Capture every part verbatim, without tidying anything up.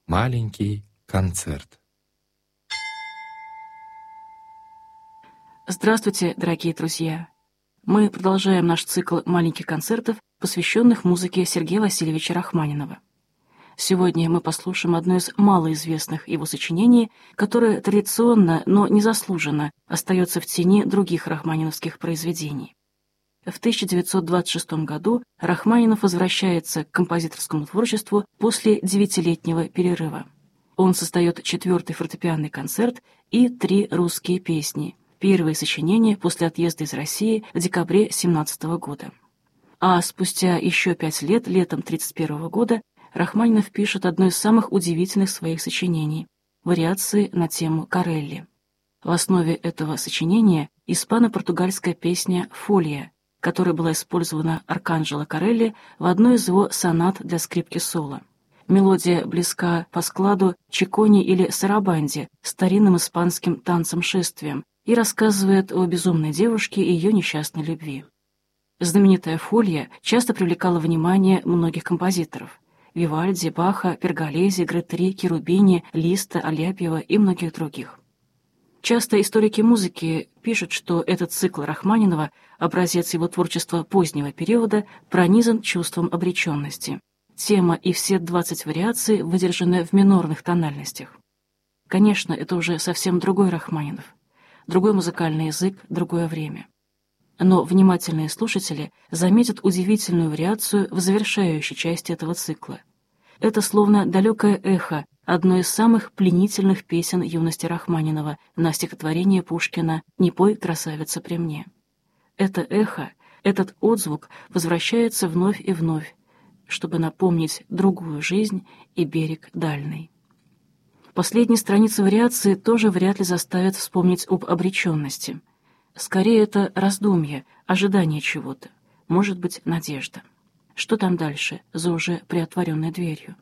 Маленький концерт. Здравствуйте, дорогие друзья! Мы продолжаем наш цикл маленьких концертов, посвященных музыке Сергея Васильевича Рахманинова. Сегодня мы послушаем одно из малоизвестных его сочинений, которое традиционно, но незаслуженно остается в тени других рахманиновских произведений. В тысяча девятьсот двадцать шестом году Рахманинов возвращается к композиторскому творчеству после девятилетнего перерыва. Он создает четвертый фортепианный концерт и три русские песни, первые сочинения после отъезда из России в декабре семнадцатого года. А спустя еще пять лет, летом тридцать первого года, Рахманинов пишет одно из самых удивительных своих сочинений — вариации на тему Корелли. В основе этого сочинения испано-португальская песня «Фолья», которая была использована Арканджело Корелли в одной из его сонат для скрипки соло. Мелодия близка по складу чиконе или сарабанде, старинным испанским танцем-шествием, и рассказывает о безумной девушке и ее несчастной любви. Знаменитая «Фолья» часто привлекала внимание многих композиторов — Вивальди, Баха, Перголези, Гретри, Керубини, Листа, Аляпьева и многих других. Часто историки музыки пишут, что этот цикл Рахманинова, образец его творчества позднего периода, пронизан чувством обреченности. Тема и все двадцать вариаций выдержаны в минорных тональностях. Конечно, это уже совсем другой Рахманинов, другой музыкальный язык, другое время. Но внимательные слушатели заметят удивительную вариацию в завершающей части этого цикла. Это словно далекое эхо одной из самых пленительных песен юности Рахманинова на стихотворение Пушкина «Не пой, красавица, при мне». Это эхо, этот отзвук возвращается вновь и вновь, чтобы напомнить другую жизнь и берег дальний. Последние страницы вариации тоже вряд ли заставят вспомнить об обреченности. Скорее, это раздумье, ожидание чего-то, может быть, надежда. Что там дальше, за уже приотворенной дверью?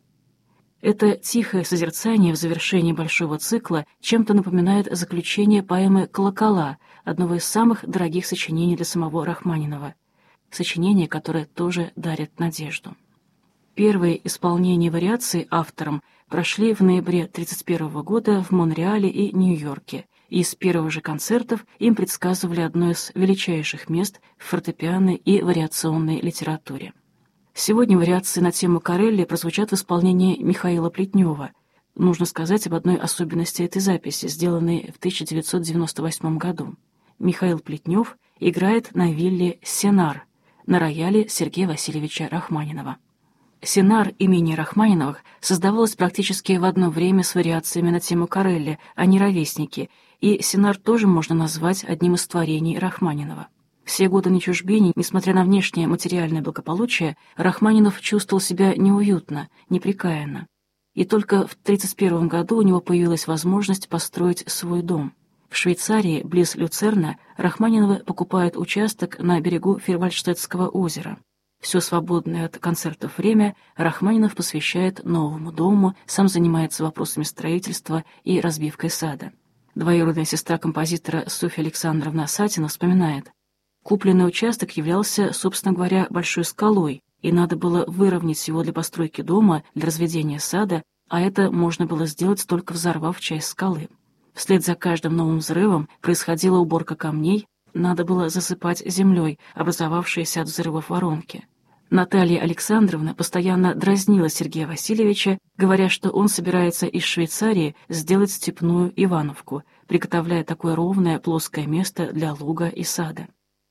Это тихое созерцание в завершении большого цикла чем-то напоминает заключение поэмы «Колокола», одного из самых дорогих сочинений для самого Рахманинова. Сочинение, которое тоже дарит надежду. Первые исполнения вариаций автором прошли в ноябре тридцать первого года в Монреале и Нью-Йорке, и с первых же концертов им предсказывали одно из величайших мест в фортепианной и вариационной литературе. Сегодня вариации на тему Корелли прозвучат в исполнении Михаила Плетнева. Нужно сказать об одной особенности этой записи, сделанной в тысяча девятьсот девяносто восьмом году. Михаил Плетнев играет на вилле «Сенар» на рояле Сергея Васильевича Рахманинова. «Сенар» имени Рахманиновых создавалось практически в одно время с вариациями на тему Корелли, а не ровесники, и «Сенар» тоже можно назвать одним из творений Рахманинова. Все годы на чужбине, несмотря на внешнее материальное благополучие, Рахманинов чувствовал себя неуютно, неприкаянно. И только в тридцать первом году у него появилась возможность построить свой дом. В Швейцарии, близ Люцерна, Рахманиновы покупают участок на берегу Фирвальдштетского озера. Все свободное от концертов время Рахманинов посвящает новому дому, сам занимается вопросами строительства и разбивкой сада. Двоюродная сестра композитора Софья Александровна Асатина вспоминает: купленный участок являлся, собственно говоря, большой скалой, и надо было выровнять его для постройки дома, для разведения сада, а это можно было сделать, только взорвав часть скалы. Вслед за каждым новым взрывом происходила уборка камней, надо было засыпать землей, образовавшиеся от взрывов воронки. Наталья Александровна постоянно дразнила Сергея Васильевича, говоря, что он собирается из Швейцарии сделать степную Ивановку, приготовляя такое ровное плоское место для луга и сада.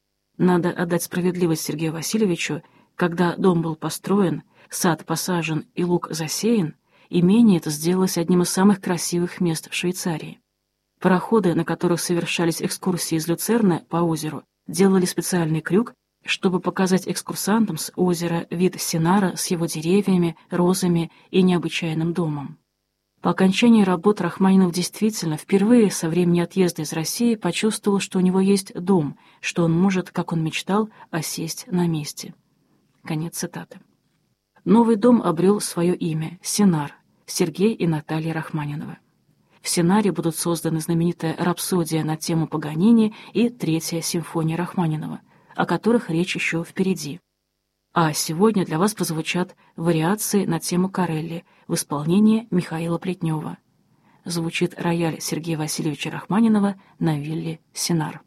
Надо отдать справедливость Сергею Васильевичу: когда дом был построен, сад посажен и луг засеян, имение это сделалось одним из самых красивых мест в Швейцарии. Пароходы, на которых совершались экскурсии из Люцерна по озеру, делали специальный крюк, чтобы показать экскурсантам с озера вид Сенара с его деревьями, розами и необычайным домом. По окончании работ Рахманинов действительно впервые со времени отъезда из России почувствовал, что у него есть дом, что он может, как он мечтал, осесть на месте. Конец цитаты. Новый дом обрел свое имя — Сенар, Сергей и Наталья Рахманиновы. В Сенаре будут созданы знаменитая рапсодия на тему Паганини и третья симфония Рахманинова, о которых речь еще впереди. А сегодня для вас прозвучат вариации на тему Корелли в исполнении Михаила Плетнева. Звучит рояль Сергея Васильевича Рахманинова на вилле «Сенар».